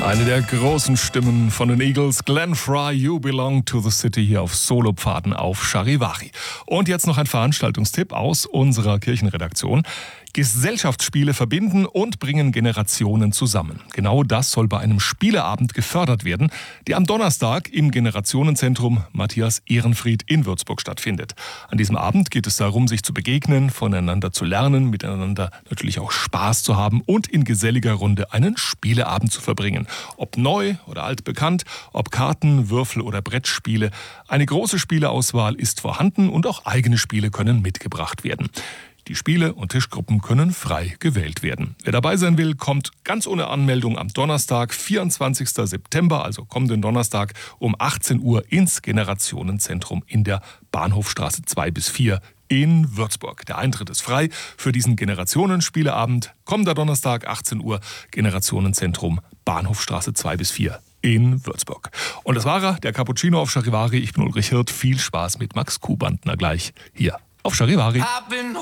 Eine der großen Stimmen von den Eagles, Glenn Frey, You Belong to the City, hier auf Solopfaden auf Charivari. Und jetzt noch ein Veranstaltungstipp aus unserer Kirchenredaktion. Gesellschaftsspiele verbinden und bringen Generationen zusammen. Genau das soll bei einem Spieleabend gefördert werden, der am Donnerstag im Generationenzentrum Matthias Ehrenfried in Würzburg stattfindet. An diesem Abend geht es darum, sich zu begegnen, voneinander zu lernen, miteinander natürlich auch Spaß zu haben und in geselliger Runde einen Spieleabend zu verbringen. Ob neu oder altbekannt, ob Karten, Würfel oder Brettspiele. Eine große Spieleauswahl ist vorhanden und auch eigene Spiele können mitgebracht werden. Die Spiele und Tischgruppen können frei gewählt werden. Wer dabei sein will, kommt ganz ohne Anmeldung am Donnerstag, 24. September, also kommenden Donnerstag um 18 Uhr ins Generationenzentrum in der Bahnhofstraße 2-4 in Würzburg. Der Eintritt ist frei für diesen Generationenspieleabend. Kommender Donnerstag, 18 Uhr, Generationenzentrum, Bahnhofstraße 2-4 in Würzburg. Und das war er, der Cappuccino auf Charivari. Ich bin Ulrich Hirt. Viel Spaß mit Max Kubantner gleich hier auf Charivari.